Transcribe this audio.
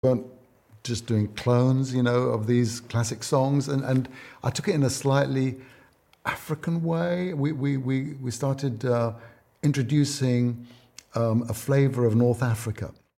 weren't just doing clones, of these classic songs, and I took it in a slightly African way. We started introducing a flavour of North Africa.